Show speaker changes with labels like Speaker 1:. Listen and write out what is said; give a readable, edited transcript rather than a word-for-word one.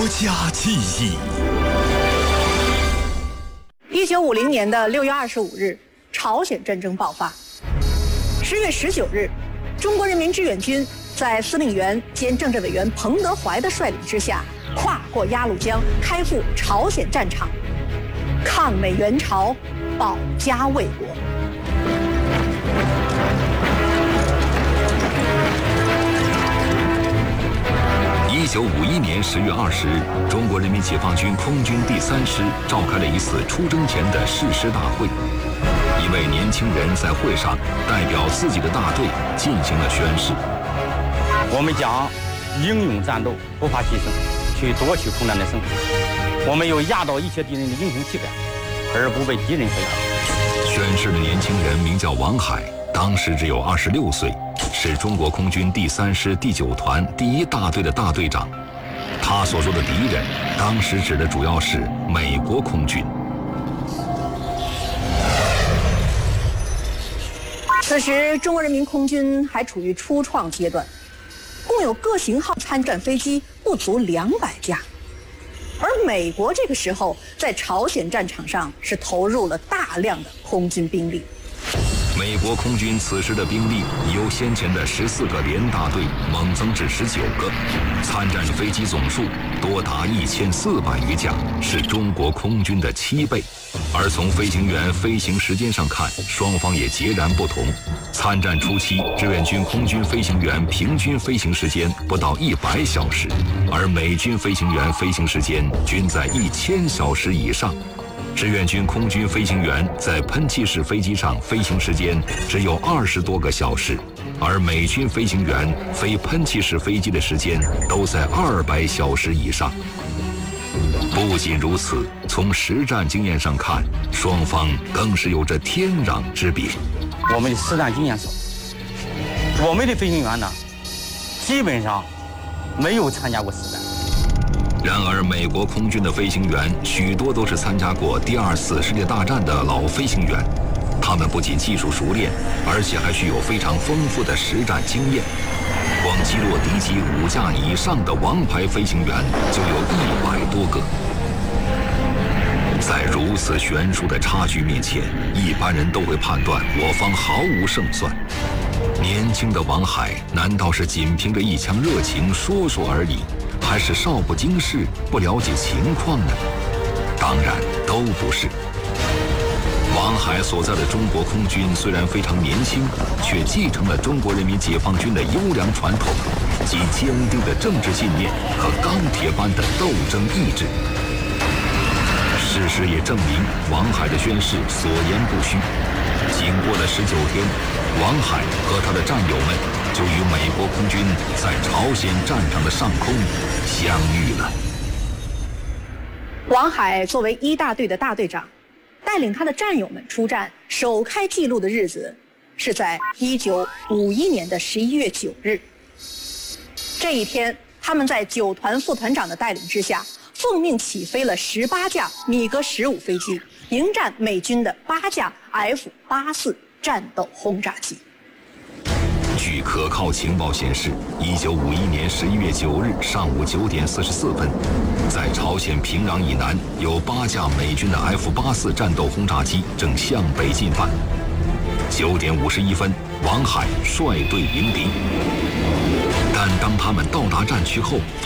Speaker 1: 家记忆。
Speaker 2: 1950年的6月25日，朝鲜战争爆发。10月19日，中国人民志愿军在司令员兼政治委员彭德怀的率领之下，跨过鸭绿江，开赴朝鲜战场，抗美援朝，保家卫国。
Speaker 3: 1951年10月20日，中国人民解放军空军第3师召开了一次出征前的誓师大会。一位年轻人在会上代表自己的大队进行了宣誓：
Speaker 4: 我们将英勇战斗，不怕牺牲，去夺取空难的胜利。我们有压倒一切敌人的英雄气概，而不被敌人所压倒。
Speaker 3: 宣誓的年轻人名叫王海，当时只有26岁，是中国空军第3师第9团第1大队的大队长。他所说的敌人，当时指的主要是美国空军。
Speaker 2: 此时，中国人民空军还处于初创阶段，共有各型号参战飞机不足200架。而美国这个时候在朝鲜战场上是投入了大量的空军兵力。
Speaker 3: 美国空军此时的兵力由先前的14个联大队猛增至19个，参战飞机总数多达1400余架，是中国空军的7倍。而从飞行员飞行时间上看，双方也截然不同。参战初期，志愿军空军飞行员平均飞行时间不到100小时，而美军飞行员飞行时间均在1000小时以上。志愿军空军飞行员在喷气式飞机上飞行时间只有20多个小时，而美军飞行员飞喷气式飞机的时间都在200小时以上。不仅如此，从实战经验上看，双方更是有着天壤之别。
Speaker 4: 我们的实战经验少，我们的飞行员呢，基本上没有参加过实战。
Speaker 3: 然而，美国空军的飞行员许多都是参加过第2次世界大战的老飞行员，他们不仅技术熟练，而且还具有非常丰富的实战经验。光击落敌机5架以上的王牌飞行员就有100多个。在如此悬殊的差距面前，一般人都会判断我方毫无胜算。年轻的王海难道是仅凭着一腔热情说说而已，还是少不经事，不了解情况呢？当然都不是。王海所在的中国空军虽然非常年轻，却继承了中国人民解放军的优良传统，及坚定的政治信念和钢铁般的斗争意志。事实也证明，王海的宣誓所言不虚。仅过了19天，王海和他的战友们就与美国空军在朝鲜战场的上空相遇了。
Speaker 2: 王海作为1大队的大队长，带领他的战友们出战，首开纪录的日子是在1951年的11月9日。这一天，他们在9团副团长的带领之下，奉命起飞了18架米格15飞机，迎战美军的8架 F-84战斗轰炸机。
Speaker 3: 据可靠情报显示，1951年11月9日上午9点44分，在朝鲜平壤以南有8架美军的 F-84战斗轰炸机正向北进犯。9点51分，王海率队迎敌，但当他们到达战区后，